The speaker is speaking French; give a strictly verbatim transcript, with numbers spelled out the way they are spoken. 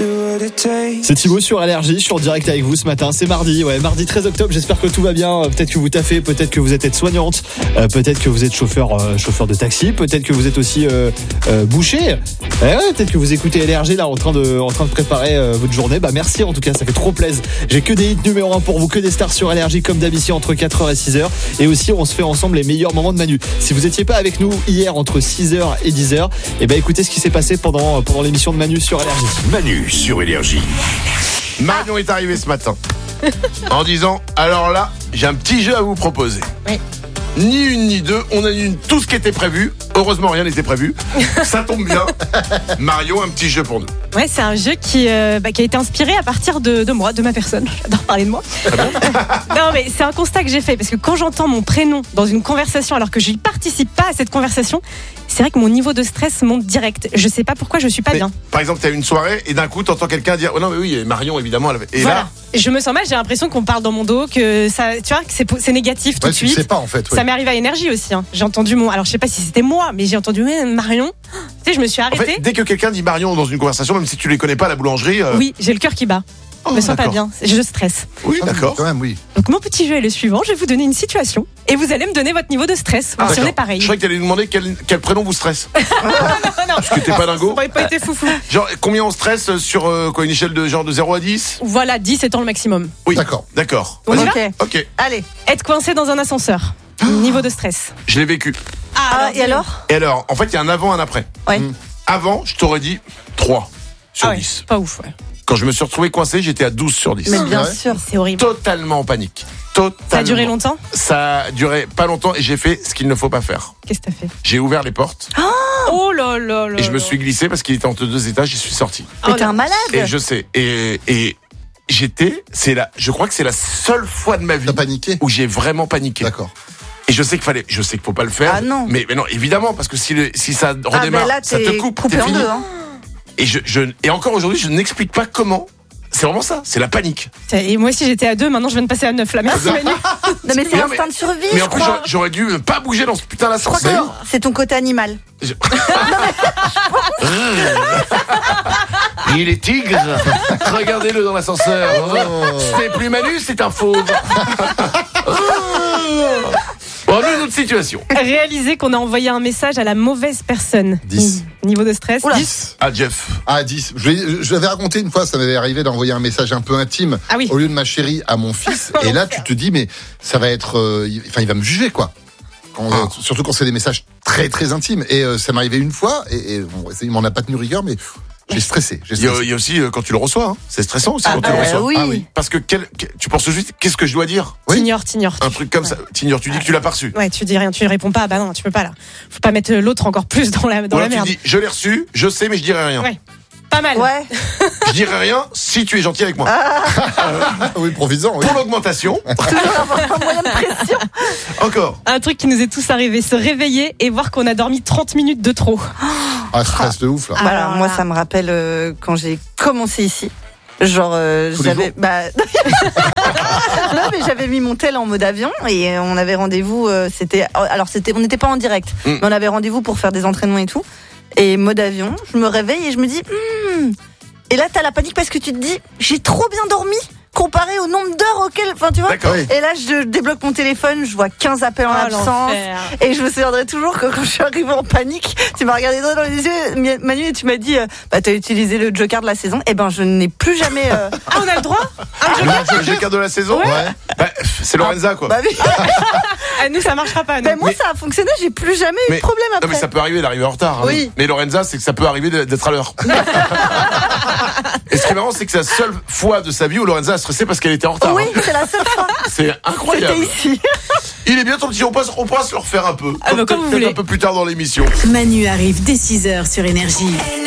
C'est Thibaut sur L R J, je suis en direct avec vous ce matin, c'est mardi, ouais, mardi treize octobre, j'espère que tout va bien, peut-être que vous taffez, peut-être que vous êtes aide-soignante, euh, peut-être que vous êtes chauffeur, euh, chauffeur de taxi, peut-être que vous êtes aussi euh, euh, boucher, eh ouais, peut-être que vous écoutez L R J là en train de, en train de préparer euh, votre journée, bah merci en tout cas, ça fait trop plaisir, j'ai que des hits numéro un pour vous, que des stars sur L R J comme d'habitude entre quatre heures et six heures, et aussi on se fait ensemble les meilleurs moments de Manu. Si vous étiez pas avec nous hier entre six heures et dix heures, et bah écoutez ce qui s'est passé pendant, pendant l'émission de Manu sur L R J. Manu sur L R J. Marion est arrivée ce matin en disant alors là j'ai un petit jeu à vous proposer. Oui. Ni une ni deux, on annule tout ce qui était prévu. Heureusement rien n'était prévu. Ça tombe bien. Mario, un petit jeu pour nous. Ouais, c'est un jeu qui, euh, bah, qui a été inspiré à partir de, de moi, de ma personne. J'adore parler de moi. Non, mais c'est un constat que j'ai fait parce que quand j'entends mon prénom dans une conversation alors que je ne participe pas à cette conversation, c'est vrai que mon niveau de stress monte direct. Je sais pas pourquoi je suis pas Mais, bien. Par exemple, tu as une soirée et d'un coup tu entends quelqu'un dire oh non mais oui, Marion évidemment elle avait... Et voilà. là Je me sens mal, j'ai l'impression qu'on parle dans mon dos, que ça, tu vois, que c'est, c'est négatif tout Ouais, de tu suite. sais pas en fait. Ouais. Ça m'est arrivé à Énergie aussi. Hein. J'ai entendu mon. Alors je sais pas si c'était moi, mais j'ai entendu ouais, Marion. Tu sais, je me suis en arrêtée. fait, dès que quelqu'un dit Marion dans une conversation, même si tu les connais pas à la boulangerie. Euh... Oui, j'ai le cœur qui bat. Oh, je me sens d'accord. pas bien. Je stresse. Oui, Ah, d'accord. Quand même, oui. Donc mon petit jeu est le suivant. Je vais vous donner une situation et vous allez me donner votre niveau de stress. Ah, si on d'accord. est pareil. Je croyais que tu allais nous demander quel, quel prénom vous stresse. non, non. Parce que t'es pas dingo. Ça aurait pas été foufou. Genre, combien on stresse sur euh, quoi, une échelle de genre de zéro à dix? Voilà, dix étant le maximum. Oui. D'accord. D'accord. On y Vas-y. va ? Ok. Allez. Être coincé dans un ascenseur. Niveau de stress. Je l'ai vécu. Ah, et dis-le. alors ? Et alors, en fait, il y a un avant, un après. Ouais. Mm. Avant, je t'aurais dit trois sur Ah ouais, dix. pas ouf, ouais. Quand je me suis retrouvé coincé, j'étais à douze sur dix. Mais bien ouais. sûr. C'est horrible. Totalement en panique. Totalement. Ça a duré longtemps ? Ça a duré pas longtemps et j'ai fait ce qu'il ne faut pas faire. Qu'est-ce que t'as fait ? J'ai ouvert les portes Oh là là là. et je me là. suis glissé parce qu'il était entre deux étages, j'y suis sorti. Oh Mais t'es là. un malade. Et je sais. Et, et j'étais, c'est la, je crois que c'est la seule fois de ma vie T'as paniqué ? où j'ai vraiment paniqué. D'accord. Et je sais qu'il fallait, je sais qu'il faut pas le faire. Ah non. Mais, mais non, évidemment, parce que si, le, si ça Ah redémarre, ben là, ça te t'es coupe, coupé t'es en fini. deux. Hein. Et je, je, et encore aujourd'hui, je n'explique pas comment. C'est vraiment ça, c'est la panique. Et moi aussi j'étais à deux, maintenant je viens de passer à neuf là. Merci Manu. Non mais c'est Non, l'instinct de survie, Mais je en plus, crois. j'aurais, j'aurais dû euh, pas bouger dans ce putain Je crois d'ascenseur. que c'est ton côté animal. Je- Il est tigre. Regardez-le dans l'ascenseur. Oh. Ce n'est plus Manu, c'est un fauve. Bon, nous, une autre situation. Réaliser qu'on a envoyé un message à la mauvaise personne. dix. Niveau de stress. Oula. dix. Ah, Jeff. Ah, dix. Je, l'ai- je l'avais raconté une fois, ça m'avait arrivé d'envoyer un message un peu intime Ah oui. au lieu de ma chérie à mon fils. Oh, Et là, l'enfer. tu te dis, mais ça va être. euh, il- Enfin, il va me juger, quoi. Quand, Ah. euh, surtout quand c'est des messages très, très intimes. Et euh, ça m'est arrivé une fois, et, et bon, il m'en a pas tenu rigueur, mais pff, j'ai stressé. J'ai Il y, a, stressé. il y a aussi euh, quand tu le reçois. Hein. C'est stressant aussi Ah quand tu le bah reçois. oui. Ah oui. Parce que quel, quel- tu penses tout de suite, qu'est-ce que je dois dire? Oui. T'ignores, t'ignores. Un truc comme ça. T'ignores, tu dis que tu l'as pas reçu. Ouais, tu dis rien, tu réponds pas. Bah non, tu peux pas là. Faut pas mettre l'autre encore plus dans la, dans Ou la alors tu merde. dis, je l'ai reçu, je sais, mais je dirai rien. Ouais. Pas mal. Ouais. Je dirai rien si tu es gentil avec moi. Ah oui, profitant, oui. Pour l'augmentation, Toujours avoir un moyen de pression. encore. Un truc qui nous est tous arrivé, se réveiller et voir qu'on a dormi trente minutes de trop. Ah, stress de ouf, là. Ah, Voilà, alors moi là. ça me rappelle euh, quand j'ai commencé ici. Genre euh, Tous les j'avais jours bah non mais j'avais mis mon tel en mode avion et on avait rendez-vous euh, c'était alors c'était on n'était pas en direct Mm. mais on avait rendez-vous pour faire des entraînements et tout et mode avion je me réveille et je me dis hmm. Et là t'as la panique parce que tu te dis j'ai trop bien dormi comparé au nombre d'heures auxquelles enfin tu vois D'accord. Oui. et là je débloque mon téléphone je vois quinze appels en Oh, absence l'enfer. et je me souviendrai toujours que quand je suis arrivée en panique, tu m'as regardé droit dans les yeux, Manu, et tu m'as dit, euh, bah t'as utilisé le joker de la saison. Et ben je n'ai plus jamais. Euh... Ah, on a le droit. Le joker de la saison, Ouais. bah, c'est Lorenza quoi. Bah oui. Ah, nous ça marchera pas. Nous. Mais moi Mais- ça a fonctionné, j'ai plus jamais eu Mais- de problème Non après. mais ça peut arriver d'arriver en retard. hein. Oui. Mais Lorenza, c'est que ça peut arriver d'être à l'heure. Et ce qui est marrant, c'est que c'est la seule fois de sa vie où Lorenza a stressé parce qu'elle était en retard. Oui, hein. c'est la seule fois. C'est incroyable. C'était ici. Il est bien ton petit, on pourra, on pourra se le refaire un peu. Ah, bah, comme vous Peut-être voulez. un peu plus tard dans l'émission. Manu arrive dès six heures sur Énergie.